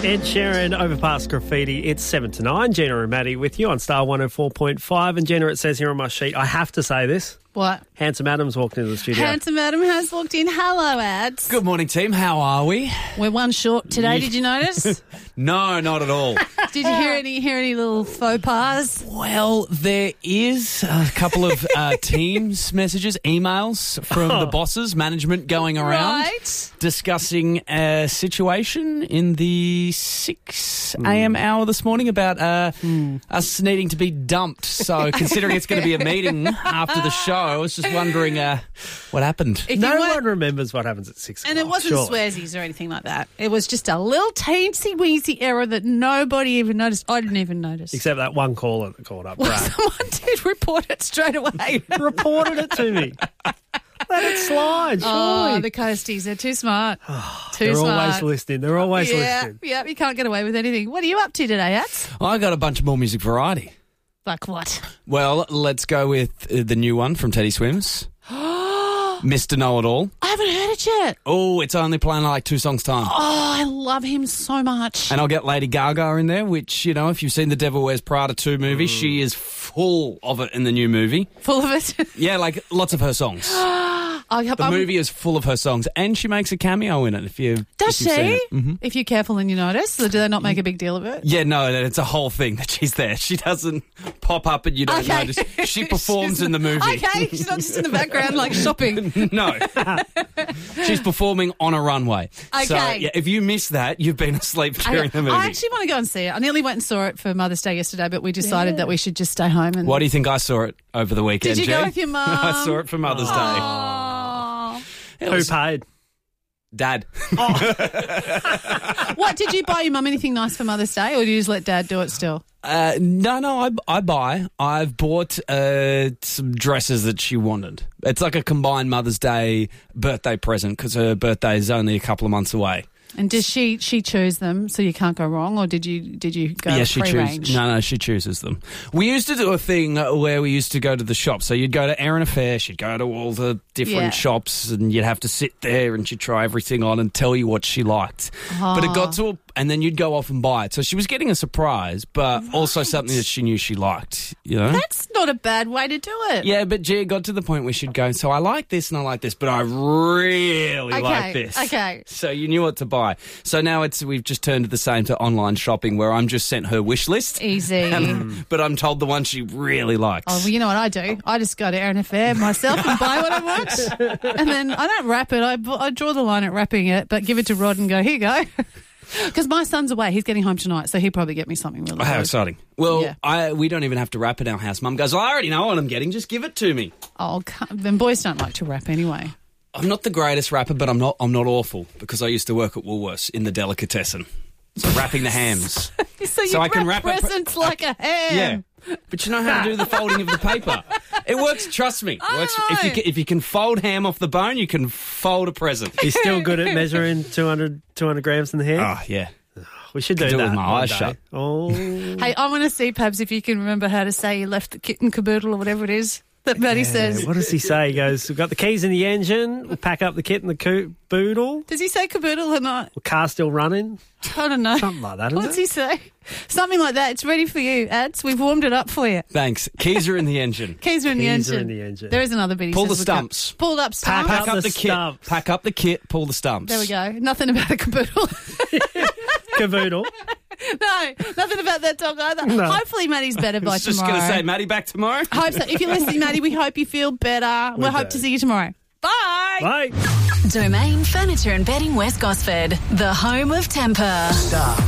Ed Sheeran, Overpass Graffiti. It's 7 to 9. Gina and Maddie with you on Star 104.5. And Gina, it says here on my sheet, I have to say this. What? Handsome Adam's walked into the studio. Handsome Adam has walked in. Hello, Ads. Good morning, team. How are we? We're one short today. Did you notice? No, not at all. Did you hear any little faux pas? Well, there is a couple of Teams messages, emails from the bosses, management going around Right. discussing a situation in the 6 a.m. hour this morning about us needing to be dumped. So considering it's going to be a meeting after the show, I was just wondering what happened. If No you weren't- one remembers what happens at 6 o'clock. And it wasn't surely. swearsies or anything like that. It was just a little teensy-weensy error that nobody even noticed. I didn't even notice. Except that one caller that called up, Brad. Someone did report it straight away. Reported it to me. Let it slide, Oh, surely. the Coasties. They're too smart. Too They're smart. always listening. They're always yeah, listening. yeah, you can't get away with anything. What are you up to today, Ats? I got a bunch more music variety. Like what? Well, let's go with the new one from Teddy Swims. Mr. Know-It-All. I haven't heard it yet. Oh, it's only playing like 2 songs time. Oh, I love him so much. And I'll get Lady Gaga in there, which, you know, if you've seen the Devil Wears Prada 2 movie, she is full of it in the new movie. Full of it. Yeah, like lots of her songs. The movie is full of her songs, and she makes a cameo in it. If you Does if you've seen she? it. Mm-hmm. If you're careful and you notice, or do they not make a big deal of it? Yeah, no, it's a whole thing that she's there. She doesn't pop up and you don't Okay. notice. She performs in the movie. Okay, she's not just in the background like shopping. No. She's performing on a runway. So, Okay. yeah, if you miss that, you've been asleep during the movie. I actually want to go and see it. I nearly went and saw it for Mother's Day yesterday, but we decided that we should just stay home. And Why do you think I saw it over the weekend, Did you go G? with your mum? I saw it for Mother's Day. Oh. It Who was paid? Dad. What, did you buy your mum anything nice for Mother's Day, or did you just let Dad do it still? No, I buy. I've bought some dresses that she wanted. It's like a combined Mother's Day birthday present because her birthday is only a couple of months away. And does she choose them so you can't go wrong, or did you go Yeah, she free chooses. range? No, she chooses them. We used to do a thing where we used to go to the shop. So you'd go to Erin Affair, she'd go to all the different Yeah. shops, and you'd have to sit there and she'd try everything on and tell you what she liked. But it got to and then you'd go off and buy it. So she was getting a surprise, but also something that she knew she liked, you know? That's not a bad way to do it. Yeah, but G, it got to the point where she'd go, so I like this and I like this, but I really like this. Okay. So you knew what to buy. So now we've just turned to the same to online shopping where I'm just sent her wish list. Easy. But I'm told the one she really likes. Oh, well, you know what I do? I just go to Erin Affair myself and buy what I want. And then I don't wrap it. I draw the line at wrapping it, but give it to Rod and go, here you go. Because my son's away. He's getting home tonight, so he'll probably get me something really How good. exciting. Well, Yeah. we don't even have to wrap at our house. Mum goes, well, I already know what I'm getting. Just give it to me. Oh, then boys don't like to wrap anyway. I'm not the greatest rapper, but I'm not awful because I used to work at Woolworths in the delicatessen. So wrapping the hams. So you I can wrap wrap it- presents like a ham. Yeah. But you know how to do the folding of the paper. It works, trust me. I Works. know. If you can fold ham off the bone, you can fold a present. He's still good at measuring 200 grams in the hand. Oh, yeah. We should do do it that with my one eyes day. shut. Oh, Hey, I want to see, Pabs, if you can remember how to say you left the kitten caboodle or whatever it is that Maddie says. what does he say? He goes, we've got the keys in the engine. We'll pack up the kit and the caboodle. Does he say caboodle or not? The car's still running. I don't know. Something like that, isn't What's it? he say? Something like that. It's ready for you, Ads. We've warmed it up for you. Thanks. Keys are in the engine. Keys are in the Keys engine. are in the engine. There is another bit. He Pull says the we can't- stumps. Pulled up stumps. Pack up the kit. stumps. Pack up the kit. Pull the stumps. There we go. Nothing about a caboodle. Caboodle. No, nothing about that dog either. No. Hopefully Maddie's better by I was just tomorrow. going to say, Maddie, back tomorrow? Hope so. If you're listening, Maddie, we hope you feel better. We'll hope do. to see you tomorrow. Bye. Bye. Domain Furniture and Bedding West Gosford, the home of temper. Star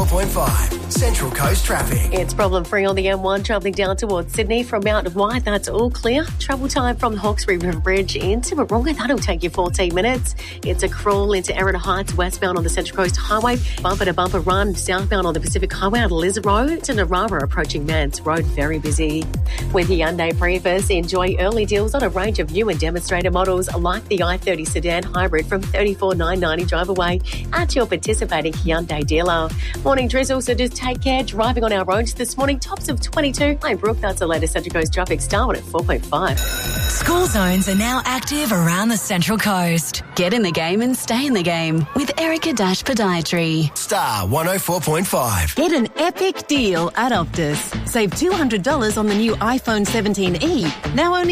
104.5, Central Coast Traffic. It's problem-free on the M1 travelling down towards Sydney from Mount White. That's all clear. Travel time from the Hawkesbury River Bridge into Moronga. That'll take you 14 minutes. It's a crawl into Erin Heights westbound on the Central Coast Highway. Bumper-to-bumper run southbound on the Pacific Highway out of Liz Road to Narara approaching Mance Road. Very busy. With Hyundai Prius, enjoy early deals on a range of new and demonstrator models like the i30 sedan hybrid from $34,990 drive away at your participating Hyundai dealer. Morning drizzle, so just take care driving on our roads this morning. Tops of 22. Hey, Brooke, that's the latest Central Coast traffic. Starwood at 4.5. School zones are now active around the Central Coast. Get in the game and stay in the game with Erica Dash Podiatry. Star 104.5. Get an epic deal at Optus. Save $200 on the new iPhone 17e, now only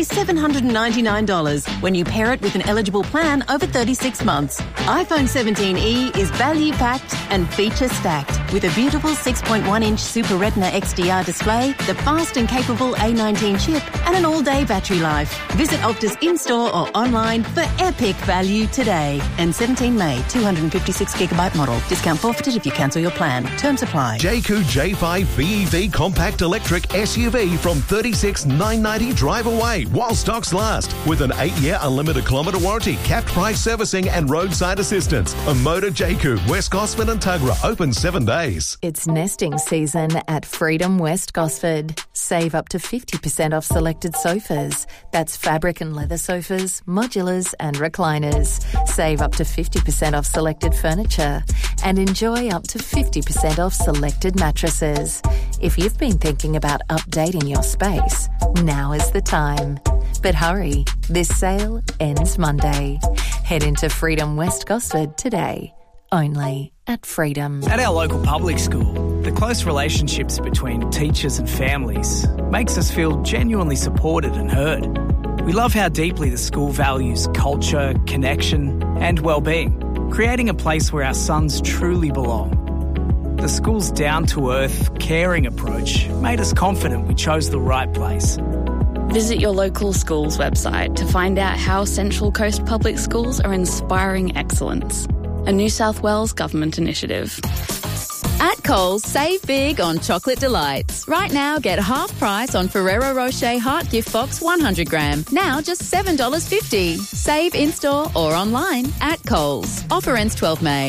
$799 when you pair it with an eligible plan over 36 months. iPhone 17e is value-packed and feature-stacked with a beautiful 6.1-inch Super Retina XDR display, the fast and capable A19 chip, and an all-day battery life. Visit Optus in-store or online for epic value today. And 17 May, 256GB model. Discount forfeited if you cancel your plan. Terms apply. Jayco J5 BEV compact electric SUV from $36,990 drive away while stocks last with an 8-year unlimited kilometre warranty, capped price servicing and roadside assistance. A Motor Jayco, West Gosford and Tuggerah, open 7 days. It's nesting season at Freedom West Gosford. Save up to 50% off selected sofas. That's fabric and leather sofas, modulars and recliners. Save up to 50% off selected furniture. And enjoy up to 50% off selected mattresses. If you've been thinking about updating your space, now is the time. But hurry, this sale ends Monday. Head into Freedom West Gosford today. Only at Freedom. At our local public school, the close relationships between teachers and families makes us feel genuinely supported and heard. We love how deeply the school values culture, connection and well-being, creating a place where our sons truly belong. The school's down-to-earth, caring approach made us confident we chose the right place. Visit your local school's website to find out how Central Coast Public Schools are inspiring excellence. A New South Wales government initiative. At Coles, save big on chocolate delights. Right now, get half price on Ferrero Rocher Heart Gift Box 100 gram. Now just $7.50. Save in-store or online at Coles. Offer ends 12 May.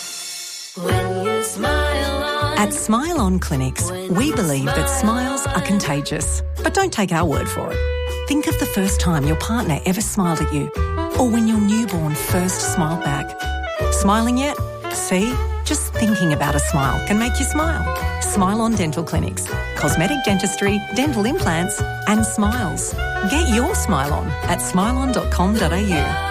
At Smile On Clinics, we believe that smiles are contagious. But don't take our word for it. Think of the first time your partner ever smiled at you, or when your newborn first smiled back. Smiling yet? See? Just thinking about a smile can make you smile. Smile On Dental Clinics. Cosmetic dentistry, dental implants and smiles. Get your smile on at smileon.com.au.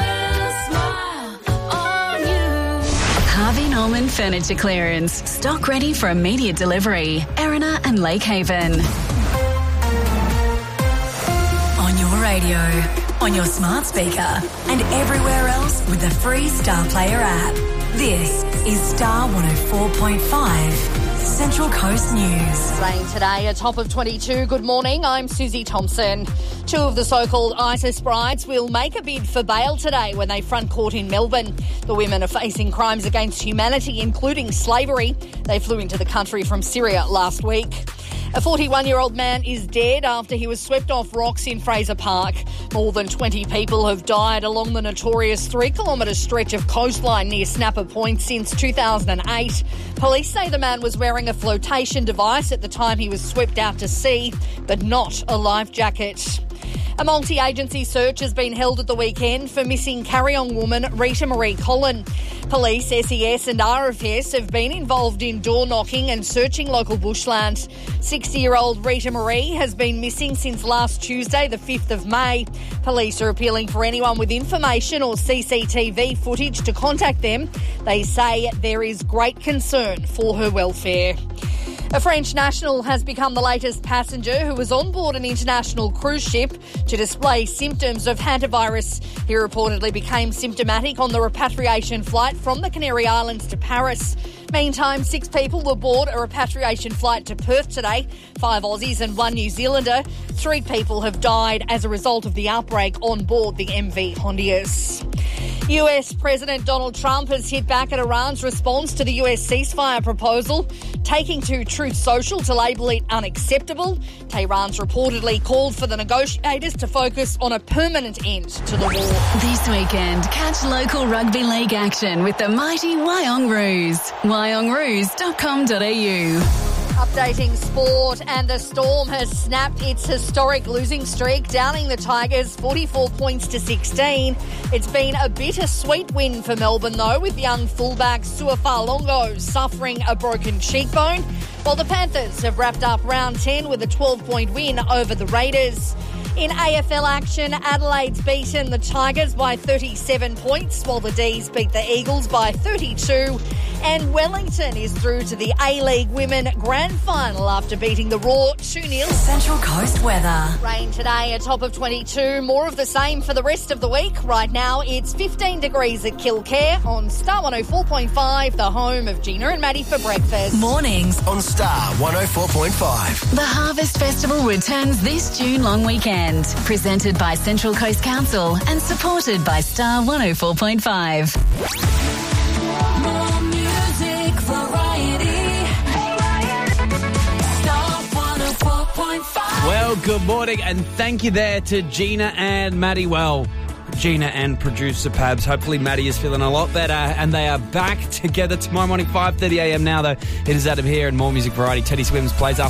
Harvey Norman Furniture Clearance. Stock ready for immediate delivery. Erina and Lake Haven. On your radio, on your smart speaker, and everywhere else with the free Star Player app. This is Star 104.5, Central Coast News. Rain today, a top of 22. Good morning, I'm Susie Thompson. Two of the so-called ISIS brides will make a bid for bail today when they front court in Melbourne. The women are facing crimes against humanity, including slavery. They flew into the country from Syria last week. A 41-year-old man is dead after he was swept off rocks in Fraser Park. More than 20 people have died along the notorious 3-kilometre stretch of coastline near Snapper Point since 2008. Police say the man was wearing a flotation device at the time he was swept out to sea, but not a life jacket. A multi-agency search has been held at the weekend for missing Carryong woman Rita Marie Collin. Police, SES and RFS have been involved in door knocking and searching local bushland. 60-year-old Rita Marie has been missing since last Tuesday, the 5th of May. Police are appealing for anyone with information or CCTV footage to contact them. They say there is great concern for her welfare. A French national has become the latest passenger who was on board an international cruise ship to display symptoms of hantavirus. He reportedly became symptomatic on the repatriation flight from the Canary Islands to Paris. Meantime, 6 people were aboard a repatriation flight to Perth today, 5 Aussies and 1 New Zealander. 3 people have died as a result of the outbreak on board the MV Hondius. US President Donald Trump has hit back at Iran's response to the US ceasefire proposal, taking to Truth Social to label it unacceptable. Tehran's reportedly called for the negotiators to focus on a permanent end to the war. This weekend, catch local rugby league action with the mighty Wyong Roos. wyongroos.com.au. Updating sport, and the Storm has snapped its historic losing streak, downing the Tigers 44 points to 16. It's been a bittersweet win for Melbourne, though, with young fullback Suafalongo suffering a broken cheekbone, while the Panthers have wrapped up round 10 with a 12-point win over the Raiders. In AFL action, Adelaide's beaten the Tigers by 37 points, while the D's beat the Eagles by 32. And Wellington is through to the A-League Women Grand Final after beating the Raw 2-0. Central Coast weather. Rain today, a top of 22. More of the same for the rest of the week. Right now, it's 15 degrees at Kilcare on Star 104.5, the home of Gina and Maddie for breakfast. Mornings on Star 104.5. The Harvest Festival returns this June long weekend. Presented by Central Coast Council and supported by Star 104.5. More music variety. Star 104.5. Well, good morning, and thank you there to Gina and Maddie. Well, Gina and producer Pabs. Hopefully Maddie is feeling a lot better, and they are back together tomorrow morning, 5:30 a.m. now, though. It is Adam here, and more music variety. Teddy Swims plays after